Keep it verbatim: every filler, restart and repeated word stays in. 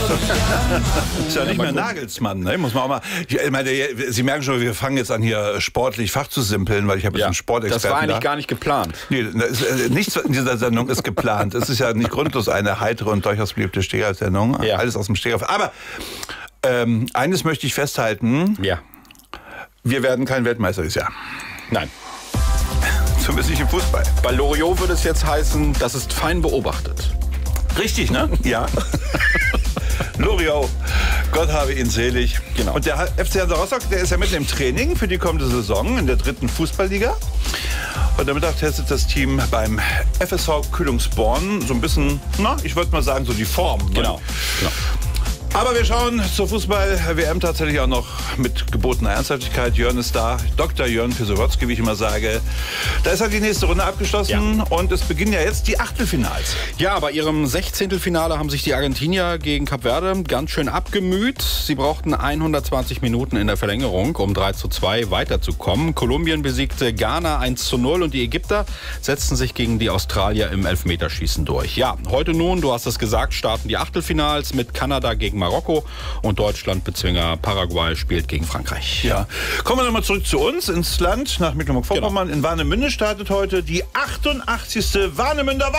ist ja nicht mehr Nagelsmann, ne? Muss man auch mal. Ich meine, Sie merken schon, wir fangen jetzt an, hier sportlich Fach zu simpeln, weil ich habe jetzt Ja, einen Sportexperten. das war eigentlich da. gar nicht geplant. Nee, das ist, äh, nichts in dieser Sendung ist geplant. Es ist ja nicht grundlos eine heitere und durchaus beliebte Stegreif-Sendung. Ja. Alles aus dem Stegreif. Aber ähm, eines möchte ich festhalten. Ja. Wir werden kein Weltmeister dieses Jahr. Nein. Zumindest nicht im Fußball. Bei Loriot würde es jetzt heißen, das ist fein beobachtet. Richtig, ne? Ja. Loriot, Gott habe ihn selig. Genau. Und der F C Hansa Rostock, der ist ja mitten im Training für die kommende Saison in der dritten Fußballliga. Heute Mittag testet das Team beim F S V Kühlungsborn so ein bisschen, na, ich würde mal sagen, so die Form. Ne? Genau. genau. Aber wir schauen zur Fußball-W M tatsächlich auch noch mit gebotener Ernsthaftigkeit. Jörn ist da, Doktor Jörn Pisowotzki, wie ich immer sage. Da ist halt die nächste Runde abgeschlossen, ja. Und es beginnen ja jetzt die Achtelfinals. Ja, bei ihrem Sechzehntelfinale haben sich die Argentinier gegen Kap Verde ganz schön abgemüht. Sie brauchten hundertzwanzig Minuten in der Verlängerung, um drei zu zwei weiterzukommen. Kolumbien besiegte Ghana eins zu null und die Ägypter setzten sich gegen die Australier im Elfmeterschießen durch. Ja, heute nun, du hast es gesagt, starten die Achtelfinals mit Kanada gegen Marokko und Deutschland Bezwinger Paraguay spielt gegen Frankreich. Ja. Kommen wir nochmal zurück zu uns ins Land, nach Mecklenburg-Vorpommern. Genau. In Warnemünde startet heute die achtundachtzigste Warnemünder